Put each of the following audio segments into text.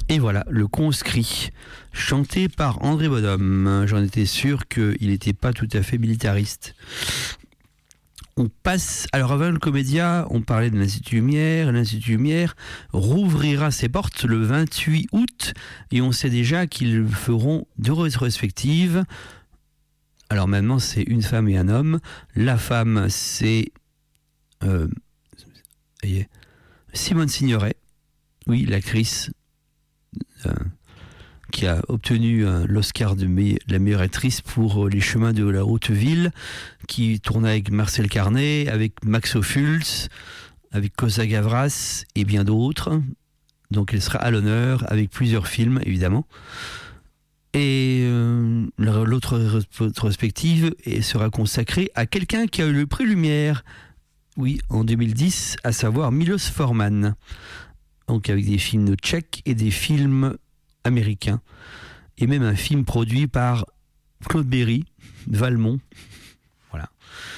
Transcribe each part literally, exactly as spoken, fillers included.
Et voilà, le conscrit, chanté par André Bonhomme. J'en étais sûr qu'il n'était pas tout à fait militariste. On passe, alors avant le Comédia, on parlait de l'Institut Lumière. L'Institut Lumière rouvrira ses portes le vingt-huit août et on sait déjà qu'ils feront deux rétrospectives. Alors maintenant, c'est une femme et un homme. La femme, c'est euh, Simone Signoret, oui, l'actrice euh, qui a obtenu euh, l'Oscar de me- la meilleure actrice pour euh, Les Chemins de la Haute Ville, qui tourne avec Marcel Carnet, avec Max Ophuls, avec Cosa Gavras et bien d'autres. Donc elle sera à l'honneur avec plusieurs films, évidemment. Et euh, l'autre rétrospective sera consacrée à quelqu'un qui a eu le prix Lumière, oui, en deux mille dix, à savoir Milos Forman. Donc avec des films tchèques et des films américains. Et même un film produit par Claude Berry, Valmont. Voilà.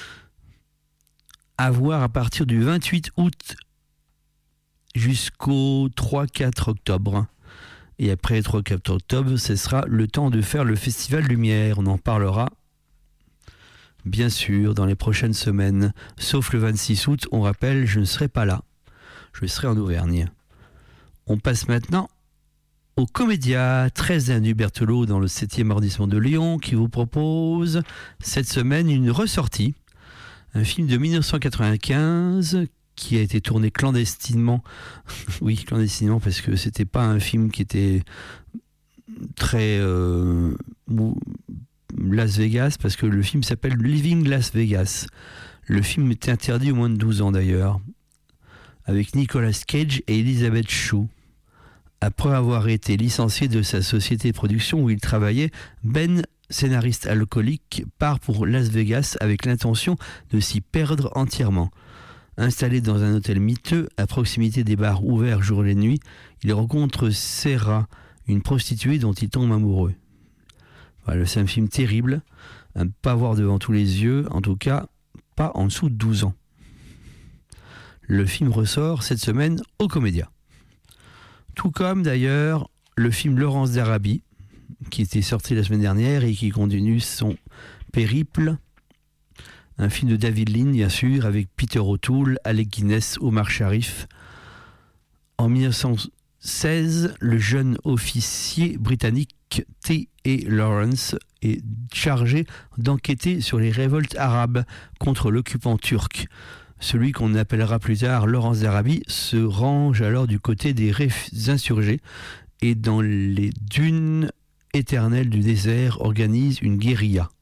À voir à partir du vingt-huit août jusqu'au trois quatre octobre. Et après trois quatre octobre, ce sera le temps de faire le Festival Lumière. On en parlera, bien sûr, dans les prochaines semaines. Sauf le vingt-six août, on rappelle, je ne serai pas là. Je serai en Auvergne. On passe maintenant au Comédia, treize avenue Berthelot dans le septième arrondissement de Lyon, qui vous propose cette semaine une ressortie. Un film de dix-neuf cent quatre-vingt-quinze qui a été tourné clandestinement. Oui, clandestinement, parce que c'était pas un film qui était très euh, Las Vegas, parce que le film s'appelle Living Las Vegas. Le film était interdit au moins de douze ans d'ailleurs, avec Nicolas Cage et Elizabeth Shue. Après avoir été licencié de sa société de production où il travaillait, Ben, scénariste alcoolique, part pour Las Vegas avec l'intention de s'y perdre entièrement. Installé dans un hôtel miteux, à proximité des bars ouverts jour et nuit, il rencontre Sarah, une prostituée dont il tombe amoureux. Voilà, c'est un film terrible, à ne pas voir devant tous les yeux, en tout cas pas en dessous de douze ans. Le film ressort cette semaine au Comédia. Tout comme d'ailleurs le film Laurence d'Arabie, qui était sorti la semaine dernière et qui continue son périple. Un film de David Lean, bien sûr, avec Peter O'Toole, Alec Guinness, Omar Sharif. En dix-neuf cent seize, le jeune officier britannique T A Lawrence est chargé d'enquêter sur les révoltes arabes contre l'occupant turc. Celui qu'on appellera plus tard Laurence d'Arabie se range alors du côté des insurgés et dans les dunes éternelles du désert organise une guérilla.